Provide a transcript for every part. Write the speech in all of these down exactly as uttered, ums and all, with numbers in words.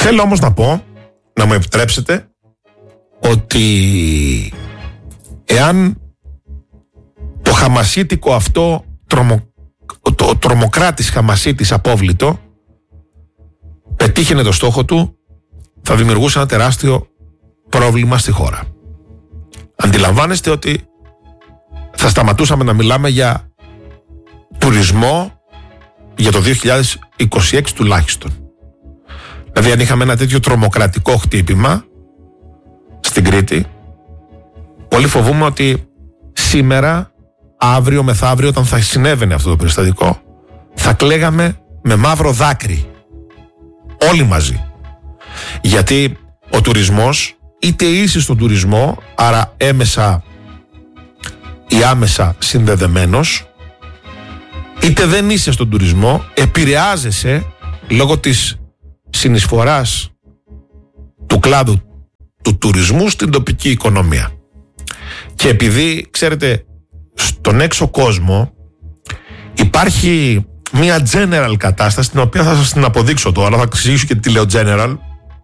Θέλω όμως να πω, να μου επιτρέψετε, ότι εάν το χαμασίτικο αυτό τρομο, το τρομοκράτης χαμασίτης απόβλητο πετύχαινε το στόχο του, θα δημιουργούσε ένα τεράστιο πρόβλημα στη χώρα. Αντιλαμβάνεστε ότι θα σταματούσαμε να μιλάμε για τουρισμό για το δύο χιλιάδες είκοσι έξι τουλάχιστον. Δηλαδή αν είχαμε ένα τέτοιο τρομοκρατικό χτύπημα στην Κρήτη, πολύ φοβούμαι ότι σήμερα, αύριο, μεθαύριο, όταν θα συνέβαινε αυτό το περιστατικό, θα κλαίγαμε με μαύρο δάκρυ όλοι μαζί. Γιατί ο τουρισμός, είτε είσαι στον τουρισμό, άρα έμεσα ή άμεσα συνδεδεμένος, είτε δεν είσαι στον τουρισμό, επηρεάζεσαι λόγω της συνεισφοράς του κλάδου του τουρισμού στην τοπική οικονομία. Και επειδή, ξέρετε, στον έξω κόσμο υπάρχει μια general κατάσταση, την οποία θα σας την αποδείξω τώρα, θα εξηγήσω και τι λέω general.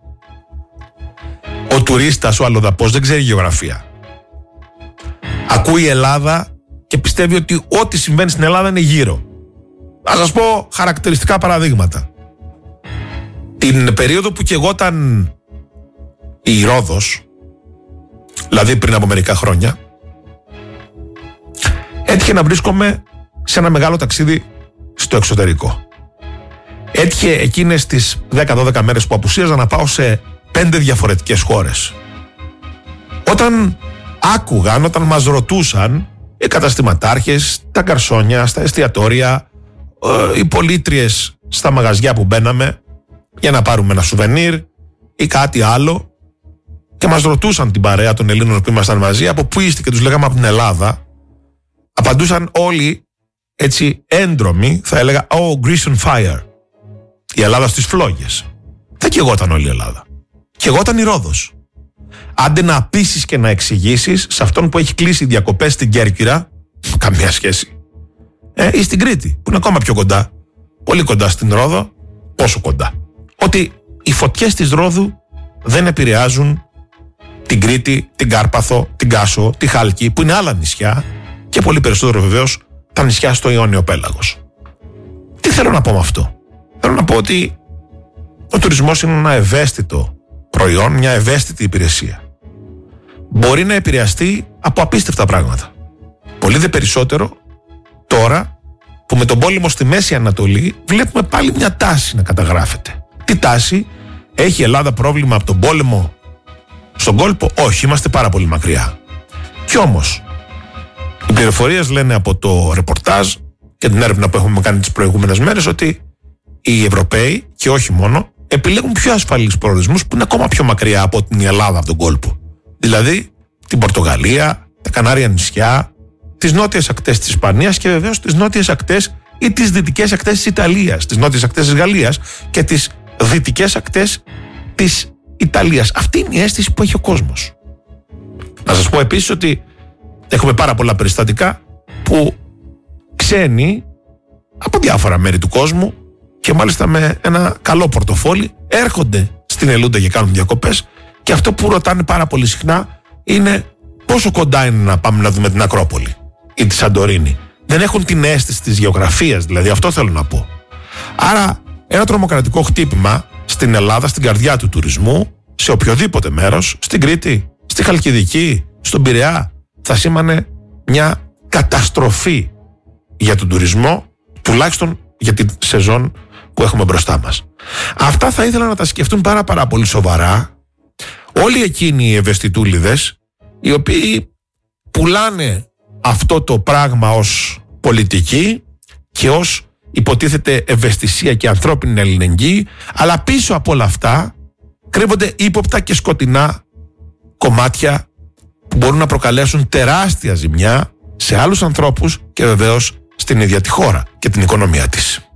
Ο τουρίστας, ο αλλοδαπός, δεν ξέρει γεωγραφία. Ακούει Ελλάδα και πιστεύει ότι ό,τι συμβαίνει στην Ελλάδα είναι γύρω. Θα σας πω χαρακτηριστικά παραδείγματα. Την περίοδο που καιγόταν η Ρόδος, δηλαδή πριν από μερικά χρόνια, έτυχε να βρίσκομαι σε ένα μεγάλο ταξίδι στο εξωτερικό. Έτυχε εκείνες τις δέκα δώδεκα μέρες που απουσίαζα να πάω σε πέντε διαφορετικές χώρες. Όταν άκουγαν, όταν μας ρωτούσαν οι καταστηματάρχες, τα γκαρσόνια, στα εστιατόρια, οι πολίτριες στα μαγαζιά που μπαίναμε για να πάρουμε ένα σουβενίρ ή κάτι άλλο, και μας ρωτούσαν την παρέα των Ελλήνων που ήμασταν μαζί, από πού είστε, και τους λέγαμε από την Ελλάδα, απαντούσαν όλοι έτσι έντρομοι, θα έλεγα oh, Greece on fire, η Ελλάδα στις φλόγες. Δεν καιγόταν όλη η Ελλάδα, καιγόταν η Ρόδος. Άντε να πείσεις και να εξηγήσεις σε αυτόν που έχει κλείσει διακοπές στην Κέρκυρα, καμία σχέση, ε, ή στην Κρήτη που είναι ακόμα πιο κοντά, πολύ κοντά στην Ρόδο, πόσο κοντά, ότι οι φωτιές της Ρόδου δεν επηρεάζουν την Κρήτη, την Κάρπαθο, την Κάσο, τη Χάλκη, που είναι άλλα νησιά, και πολύ περισσότερο βεβαίως τα νησιά στο Ιόνιο Πέλαγος. Τι θέλω να πω με αυτό? Θέλω να πω ότι ο τουρισμός είναι ένα ευαίσθητο προϊόν, μια ευαίσθητη υπηρεσία. Μπορεί να επηρεαστεί από απίστευτα πράγματα. Πολύ δε περισσότερο τώρα που με τον πόλεμο στη Μέση Ανατολή βλέπουμε πάλι μια τάση να καταγράφεται. Τι τάση? Έχει η Ελλάδα πρόβλημα από τον πόλεμο στον κόλπο? Όχι, είμαστε πάρα πολύ μακριά. Κι όμως οι πληροφορίες λένε από το ρεπορτάζ και την έρευνα που έχουμε κάνει τις προηγούμενες μέρες ότι οι Ευρωπαίοι, και όχι μόνο, επιλέγουν πιο ασφαλείς προορισμούς που είναι ακόμα πιο μακριά από την Ελλάδα από τον κόλπο. Δηλαδή την Πορτογαλία, τα Κανάρια νησιά, τις νότιες ακτές της Ισπανίας και βεβαίως τις νότιες ακτές ή τις δυτικές ακτές της Ιταλίας, τις νότιες ακτές της Γαλλίας και τις δυτικές ακτές της Ιταλίας. Αυτή είναι η αίσθηση που έχει ο κόσμος. Να σας πω επίσης ότι έχουμε πάρα πολλά περιστατικά που ξένοι από διάφορα μέρη του κόσμου, και μάλιστα με ένα καλό πορτοφόλι, έρχονται στην Ελούντα και κάνουν διακοπές, και αυτό που ρωτάνε πάρα πολύ συχνά είναι πόσο κοντά είναι να πάμε να δούμε την Ακρόπολη ή τη Σαντορίνη. Δεν έχουν την αίσθηση της γεωγραφίας, δηλαδή, αυτό θέλω να πω. Άρα ένα τρομοκρατικό χτύπημα στην Ελλάδα, στην καρδιά του τουρισμού, σε οποιοδήποτε μέρος, στην Κρήτη, στη Χαλκιδική, στον Πειραιά, θα σήμανε μια καταστροφή για τον τουρισμό, τουλάχιστον για την σεζόν που έχουμε μπροστά μας. Αυτά θα ήθελα να τα σκεφτούν πάρα πάρα πολύ σοβαρά όλοι εκείνοι οι ευαισθητούλιδες, οι οποίοι πουλάνε αυτό το πράγμα ως πολιτική και ως υποτίθεται ευαισθησία και ανθρώπινη αλληλεγγύη, αλλά πίσω από όλα αυτά κρύβονται ύποπτα και σκοτεινά κομμάτια που μπορούν να προκαλέσουν τεράστια ζημιά σε άλλους ανθρώπους και βεβαίως στην ίδια τη χώρα και την οικονομία της.